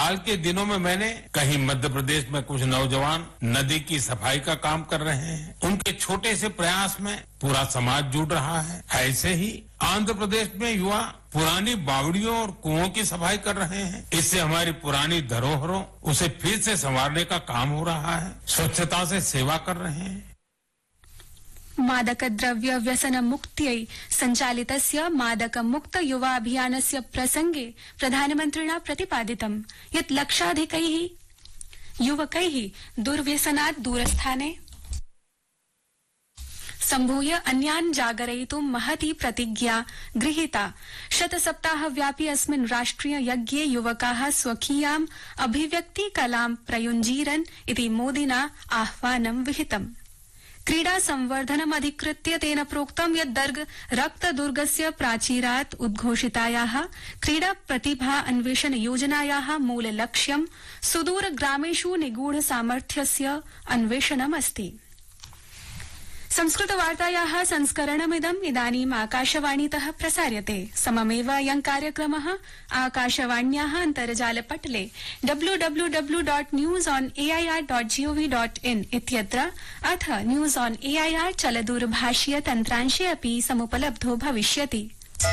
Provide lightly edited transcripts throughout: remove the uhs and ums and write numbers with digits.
हाल के दिनों में मैंने कहीं मध्य प्रदेश में कुछ नौजवान नदी की सफाई का काम कर रहे हैं। उनके छोटे से प्रयास में पूरा समाज जुड़ रहा है। ऐसे ही आंध्र प्रदेश में युवा पुरानी बावड़ियों और कुओं की सफाई कर रहे हैं। इससे हमारी पुरानी धरोहरों उसे फिर से संवारने का काम हो रहा है। स्वच्छता से सेवा कर रहे हैं। मादकद्रव्य व्यसनमुक्त्यै सञ्चालितस्य मादकमुक्त युवा अभियानस्य प्रसंगे प्रधानमन्त्रिणा प्रतिपादितं यत् लक्षाधिकैः युवकैः दुर्व्यसनात् दूरस्थाने सम्भूय अन्यान् जागरयितुं महती प्रतिज्ञा गृहीता। शतसप्ताहव्यापी अस्मिन् राष्ट्रिय यज्ञे युवकाः स्वकीयाम् अभिव्यक्तिकलां प्रयुञ्जीरन् इति मोदिना आह्वानं विहितम्। क्रीडा संवर्धनमधिकृत्य तेन प्रोक्तं यत् रक्तदुर्गस्य प्राचीरात् उद्घोषितायाः क्रीडा प्रतिभा अन्वेषण योजनायाः मूललक्ष्यं सुदूरग्रामेषु निगूढ सामर्थ्यस्य अन्वेषणमस्ति। संस्कृतवार्तायाः संस्करणमिदम् इदानीम् आकाशवाणीतः प्रसार्यते। सममेव अयं कार्यक्रमः आकाशवाण्याः अन्तर्जालपटले www.newsonair.gov.in इत्यत्र अथ न्यूज ऑन एआईआर चलदूरभाषीय तन्त्रांशे अपि समुपलब्धो भविष्यति।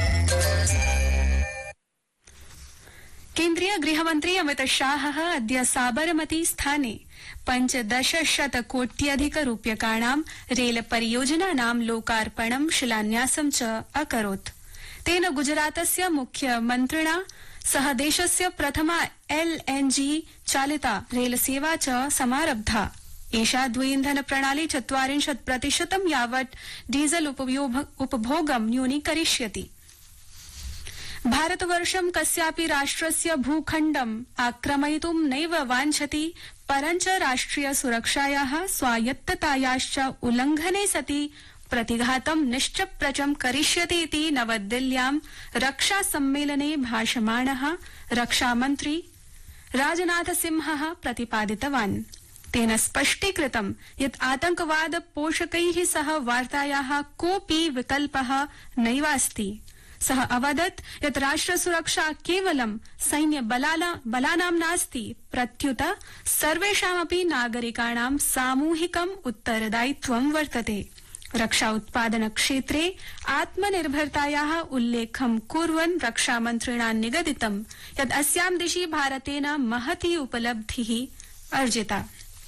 केन्द्रीय गृहमन्त्री अमित शाहः अद्य साबरमती स्थाने 15,000,000,000 रूप्यकाणां रेल परियोजनानां लोकार्पणं शिलान्यासं च अकरोत्। तेन गुजरातस्य मुख्यमन्त्रिणा सह देशस्य प्रथमा एलएनजी चालिता रेलसेवा च समारब्धा। एषा द्विइन्धन प्रणाली 40% यावत् डीजल उपभोगं न्यूनीकरिष्यति। भारतवर्षं कस्यापि राष्ट्रस्य भूखण्डम् आक्रमयितुं नैव वाञ्छति, परञ्च राष्ट्रिय सुरक्षायाः स्वायत्ततायाश्च उल्लंघने सति प्रतिघातं निश्चप्रचं करिष्यति इति नवदिल्ल्यां रक्षा सम्मेलने भाषमाणः रक्षामन्त्री राजनाथसिंहः प्रतिपादितवान्। तेन स्पष्टीकृतं यत् आतंकवाद पोषकैः सह वार्तायाः कोऽपि विकल्पः नैवास्ति। सः अवदत् यत् राष्ट्रसुरक्षा केवलं सैन्यबलानां नास्ति, प्रत्युत सर्वेषामपि नागरिकाणां सामूहिकम् उत्तरदायित्वं वर्तते। रक्षा उत्पादन क्षेत्रे आत्मनिर्भरतायाः उल्लेखं कुर्वन् रक्षामन्त्रिणा निगदितं यत् अस्यां दिशि भारतेन महती उपलब्धिः अर्जिता।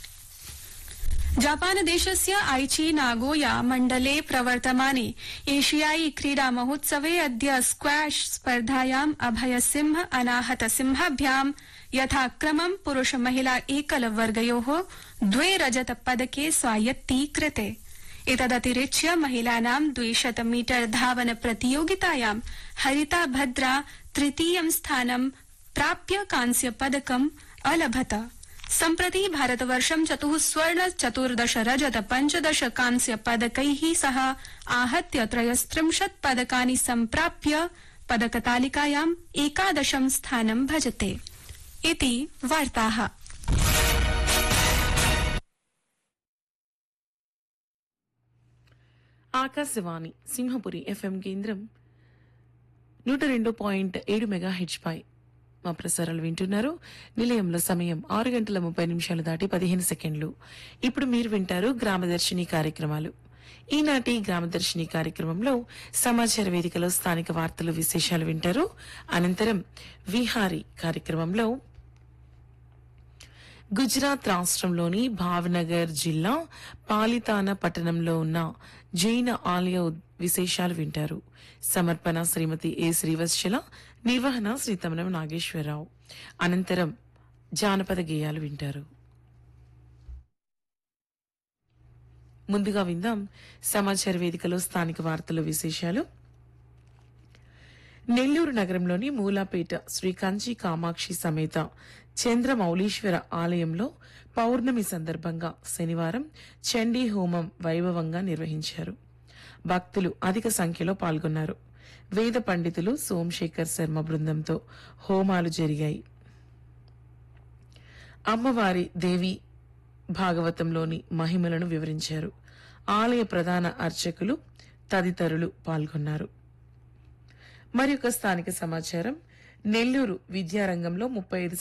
जापान देशस्य आइची नागोया मण्डले प्रवर्तमाने एशियाई क्रीडा महोत्सवे अद्य स्क्वैश स्पर्धायाम् अभयसिंह अनाहतसिंहाभ्यां यथाक्रमं पुरुष महिला एकल वर्गयोः 2 रजत पदके स्वायत्तीकृते। एतदतिरिच्य महिलानां 200 मीटर धावन प्रतियोगितायां हरिता भद्रा तृतीयं स्थानं प्राप्य कांस्य पदकम् अलभत। सम्प्रति भारतवर्षं 4 स्वर्ण 14 रजत 15 कांस्य पदकैः सह आहत्य 33 पदकानि सम्प्राप्य पदकतालिकायाम् 11 स्थानं भजते। इति वार्ताः। ఆకాశవాణి సింహపురి ఎఫ్ఎం కేంద్రం 102.7 మెగాహెర్ట్జ్ పై మా ప్రసారాలు వింటున్నారు. నిలయంలో సమయం 6:30 దాటి 15 సెకండ్లు. ఇప్పుడు మీరు వింటారు గ్రామదర్శిని కార్యక్రమాలు. ఈనాటి గ్రామదర్శిని కార్యక్రమంలో సమాచార వేదికలో స్థానిక వార్తలు విశేషాలు వింటారు. అనంతరం విహారీ కార్యక్రమంలో గుజరాత్ రాష్ట్రంలోని భావనగర్ జిల్లా పాలితాన పట్టణంలో ఉన్న జైన ఆలయ విశేషాలు వింటారు. సమర్పణ శ్రీమతి ఏ శ్రీవత్సల, నిర్వహణ శ్రీ తమనం నాగేశ్వరరావు. అనంతరం జానపద గేయాలు వింటారు. ముందుగా విందాం సమాచార వేదికలో స్థానిక వార్తలు విశేషాలు. నెల్లూరు నగరంలోని మూలాపేట శ్రీ కంచి కామాక్షి సమేత చంద్రమౌళీశ్వర ఆలయంలో పౌర్ణమి సందర్భంగా శనివారం చండీ హోమం వైభవంగా నిర్వహించారు. భక్తులు అధిక సంఖ్యలో పాల్గొన్నారు. వేద పండితులు సోమశేఖర్ శర్మ బృందంతో హోమాలు జరిగాయి. అమ్మవారి దేవి భాగవతంలోని మహిమలను వివరించారు. ఆలయ ప్రధాన అర్చకులు తదితరులు పాల్గొన్నారు. మరి ఒక స్థానిక సమాచారం. నెల్లూరు విద్యారంగంలో 35